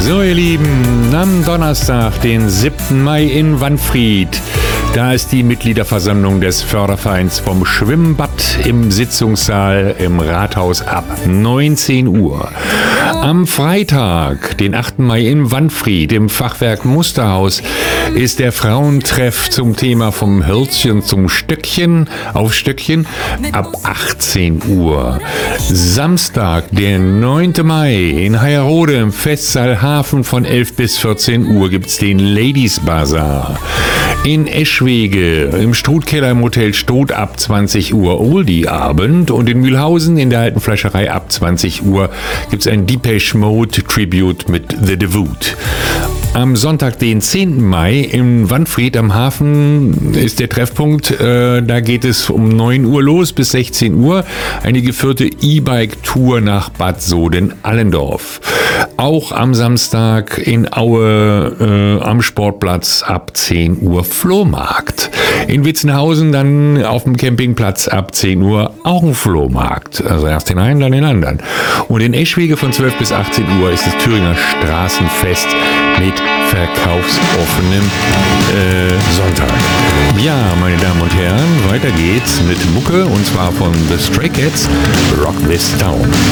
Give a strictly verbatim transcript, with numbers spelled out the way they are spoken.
So, ihr Lieben, am Donnerstag, den siebten Mai in Wanfried, da ist die Mitgliederversammlung des Fördervereins vom Schwimmbad im Sitzungssaal im Rathaus ab neunzehn Uhr. Am Freitag, den achten Mai in Wanfried, im Fachwerk Musterhaus, ist der Frauentreff zum Thema vom Hölzchen zum Stöckchen auf Stöckchen ab achtzehn Uhr. Samstag, der neunten Mai, in Heierode im Festsaal Hafen von elf bis vierzehn Uhr gibt's den Ladies Bazaar. In Eschwege im Struthkeller im Hotel Struth ab zwanzig Uhr Oldie-Abend und in Mühlhausen in der Alten Fleischerei ab zwanzig Uhr gibt's ein Depeche Mode Tribute mit The Devout. Am Sonntag, den zehnten Mai, in Wanfried am Hafen ist der Treffpunkt. Äh, da geht es um neun Uhr los bis sechzehn Uhr. Eine geführte E-Bike-Tour nach Bad Soden-Allendorf. Auch am Samstag in Aue äh, am Sportplatz ab zehn Uhr Flohmarkt. In Witzenhausen dann auf dem Campingplatz ab zehn Uhr auch ein Flohmarkt. Also erst den einen, dann den anderen. Und in Eschwege von zwölf bis achtzehn Uhr ist das Thüringer Straßenfest mit verkaufsoffenem äh, Sonntag. Ja, meine Damen und Herren, weiter geht's mit Mucke und zwar von The Stray Cats, Rock This Town.